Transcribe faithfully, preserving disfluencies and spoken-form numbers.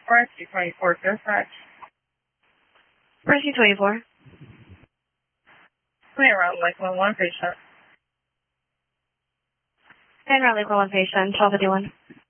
Rescue twenty-four, dispatch. Rescue twenty-four. Clear around Lake one one patient. And around Lake one one patient, twelve fifty-one.